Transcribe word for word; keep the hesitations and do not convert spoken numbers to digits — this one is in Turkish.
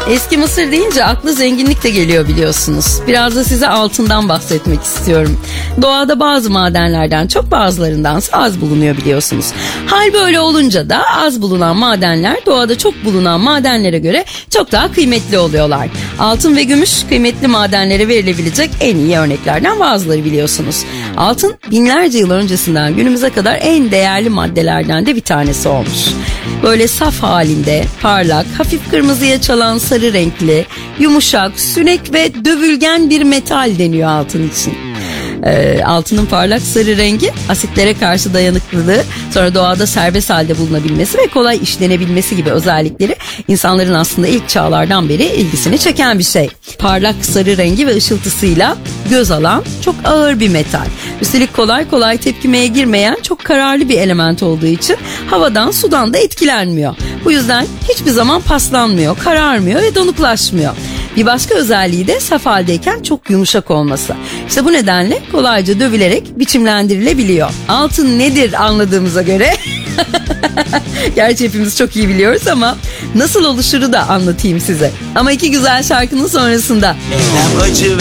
Eski Mısır deyince aklı zenginlik de geliyor biliyorsunuz. Biraz da size altından bahsetmek istiyorum. Doğada bazı madenlerden çok, bazılarından az bulunuyor biliyorsunuz. Hal böyle olunca da az bulunan madenler doğada çok bulunan madenlere göre çok daha kıymetli oluyorlar. Altın ve gümüş kıymetli madenlere verilebilecek en iyi örneklerden bazıları biliyorsunuz. Altın binlerce yıl öncesinden günümüze kadar en değerli maddelerden de bir tanesi olmuş. Böyle saf halinde, parlak, hafif kırmızıya çalan sarı renkli, yumuşak, sünek ve dövülgen bir metal deniyor altın için. Ee, altının parlak sarı rengi asitlere karşı dayanıklılığı, sonra doğada serbest halde bulunabilmesi ve kolay işlenebilmesi gibi özellikleri insanların aslında ilk çağlardan beri ilgisini çeken bir şey. Parlak sarı rengi ve ışıltısıyla göz alan çok ağır bir metal. Üstelik kolay kolay tepkimeye girmeyen çok kararlı bir element olduğu için havadan sudan da etkilenmiyor. Bu yüzden hiçbir zaman paslanmıyor, kararmıyor ve donuklaşmıyor. Bir başka özelliği de saf haldeyken çok yumuşak olması. İşte bu nedenle kolayca dövülerek biçimlendirilebiliyor. Altın nedir anladığımıza göre gerçi hepimiz çok iyi biliyoruz ama nasıl oluşuru da anlatayım size. Ama iki güzel şarkının sonrasında.